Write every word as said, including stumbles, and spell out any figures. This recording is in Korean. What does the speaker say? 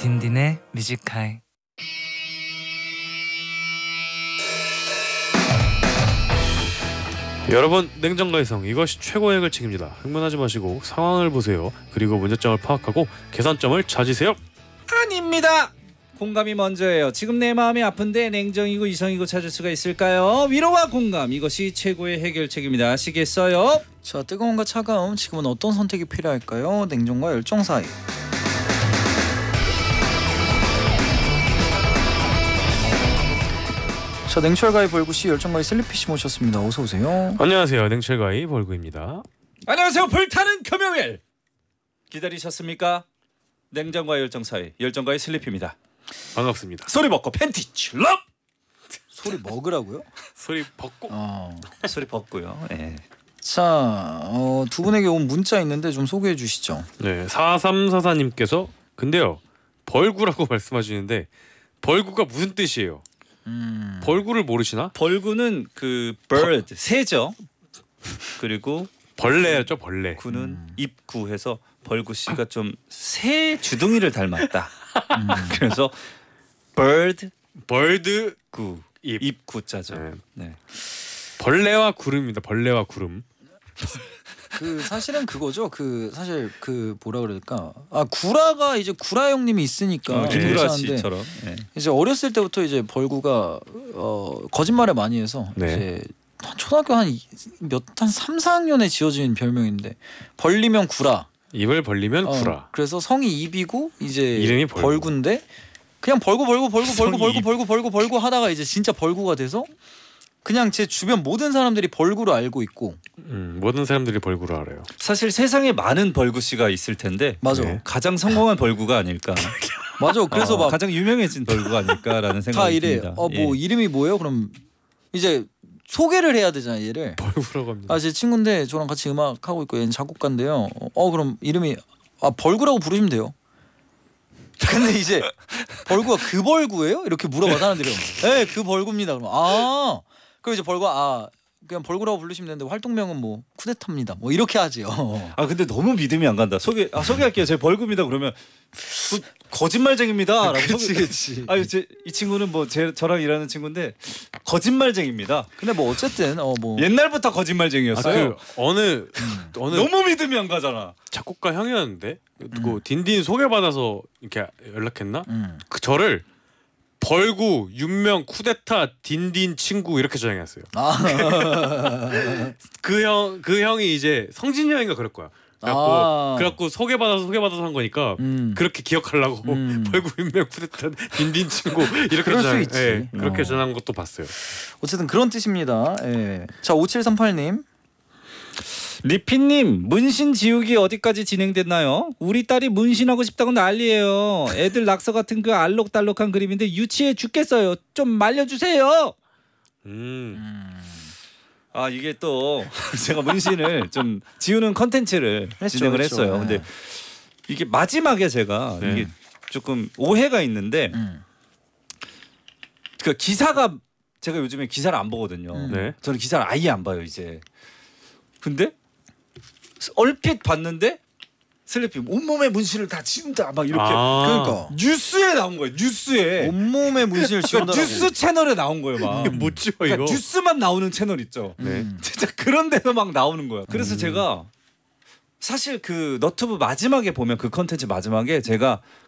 딘딘의 뮤직하이. 여러분, 냉정과의 성, 이것이 최고의 해결 책입니다. 흥분하지 마시고 상황을 보세요. 그리고 문제점을 파악하고 개선점을 찾으세요. 아닙니다. 공감이 먼저예요. 지금 내 마음이 아픈데 냉정이고 이성이고 찾을 수가 있을까요? 위로와 공감, 이것이 최고의 해결책입니다. 아시겠어요? 자, 뜨거움과 차가움, 지금은 어떤 선택이 필요할까요? 냉정과 열정 사이. 자, 냉철가의 벌구씨, 열정가의 슬리피씨 모셨습니다. 어서 오세요. 안녕하세요, 냉철가의 벌구입니다. 안녕하세요, 불타는 금요일. 기다리셨습니까? 냉정과 열정 사이, 열정과의 슬리피입니다. 반갑습니다. 소리 벗고 팬티 출럽. 소리 먹으라고요? 소리 벗고. 어. 소리 벗고요. 네. 자, 어, 두 분에게 온 문자 있는데 좀 소개해 주시죠. 네, 사삼사사님께서 근데요, 벌구라고 말씀하시는데 벌구가 무슨 뜻이에요? 음. 벌구를 모르시나? 벌구는 그 bird, 새죠. 그리고 벌레죠, 벌레. 구는 음. 입구해서 벌구 씨가 좀 새 주둥이를 닮았다. 음. 그래서 bird 벌드 구 입. 입구자죠. 네. 네. 벌레와 구름입니다. 벌레와 구름. 그 사실은 그거죠. 그 사실 그 뭐라 그럴까? 아, 구라가 이제 구라 형님이 있으니까 어, 김구라 씨처럼. 네. 이제 어렸을 때부터 이제 벌구가 어, 거짓말을 많이 해서 네. 이제 초등학교 한 몇 한 삼, 사 학년에 지어진 별명인데 벌리면 구라. 입을 벌리면 어, 구라. 그래서 성이 입이고 이제 이름이 벌구. 벌구인데 그냥 벌구 벌구 벌구 벌구 성이 벌구 입. 벌구 벌구 벌구 하다가 이제 진짜 벌구가 돼서 그냥 제 주변 모든 사람들이 벌구로 알고 있고. 음, 모든 사람들이 벌구를 알아요. 사실 세상에 많은 벌구 씨가 있을 텐데 맞아. 네. 가장 성공한 벌구가 아닐까. 맞아. 그래서 어, 막 가장 유명해진 벌구가 아닐까라는 다 생각이 이래. 듭니다. 어 뭐 예. 이름이 뭐예요? 그럼 이제 소개를 해야 되잖아, 얘를. 벌구라고 합니다. 아, 제 친구인데 저랑 같이 음악 하고 있고 얘는 작곡가인데요. 어 그럼 이름이 아 벌구라고 부르시면 돼요. 근데 이제 벌구가 그 벌구예요? 이렇게 물어봐 사람들이. 네, 그 벌구입니다. 그럼 아 그럼 이제 벌구 아 그냥 벌구라고 부르시면 되는데 활동명은 뭐 쿠데타입니다. 뭐 이렇게 하지요. 아 근데 너무 믿음이 안 간다. 소개 아 소개할게요. 제 벌구입니다. 그러면 그, 거짓말쟁입니다. 그렇지, 그렇지. 아니 이 친구는 뭐 제 저랑 일하는 친구인데 거짓말쟁입니다. 근데 뭐 어쨌든 어 뭐 옛날부터 아, 거짓말쟁이였어요. 그 어느 어느 너무 믿음이 안 가잖아. 작곡가 형이었는데 그 딘딘 소개받아서 이렇게 연락했나? 음. 그 저를 벌구, 윤명, 쿠데타, 딘딘 친구 이렇게 저장했어요. 아. 그 형, 그 형이 이제 성진이 형인가 그럴 거야. 그래갖고, 아. 그래갖고 소개받아서 소개받아서 한 거니까 음. 그렇게 기억하려고 음. 벌구, 윤명, 쿠데타, 딘딘 친구 이렇게 그럴 수 저장, 있지. 예, 그렇게 어. 전한 것도 봤어요. 어쨌든 그런 뜻입니다. 예. 자, 오칠삼팔님. 리피님 문신 지우기 어디까지 진행됐나요? 우리 딸이 문신하고 싶다고 난리예요. 애들 낙서 같은 그 알록달록한 그림인데 유치해 죽겠어요. 좀 말려주세요. 음. 아 이게 또 제가 문신을 좀 지우는 컨텐츠를 했죠, 진행을 했죠. 했어요. 네. 근데 이게 마지막에 제가 네. 이게 조금 오해가 있는데 음. 그 기사가 제가 요즘에 기사를 안 보거든요. 음. 네. 저는 기사를 아예 안 봐요 이제. 근데 얼핏 봤는데 슬리피 온몸에 문신을 다 지운다 막 이렇게 아. 그러니까 뉴스에 나온 거예요. 뉴스에 온몸에 문신을 그러니까 지운다고. 뉴스 채널에 나온 거예요. 막 이게 못 지워 그러니까 이거. 뉴스만 나오는 채널 있죠. 네. 음. 진짜 그런 데서 막 나오는 거야. 그래서 음. 제가 사실 그 너튜브 마지막에 보면 그 컨텐츠 마지막에 제가